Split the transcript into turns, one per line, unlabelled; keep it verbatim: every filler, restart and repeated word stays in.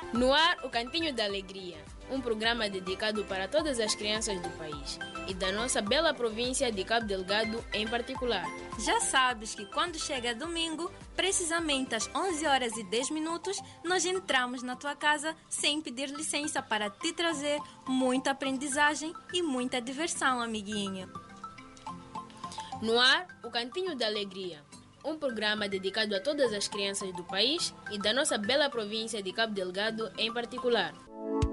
No ar, o Cantinho da Alegria, um programa dedicado para todas as crianças do país e da nossa bela província de Cabo Delgado em particular.
Já sabes que quando chega domingo, precisamente às onze horas e dez minutos, nós entramos na tua casa sem pedir licença para te trazer muita aprendizagem e muita diversão, amiguinho.
No ar, o Cantinho da Alegria, um programa dedicado a todas as crianças do país e da nossa bela província de Cabo Delgado em particular.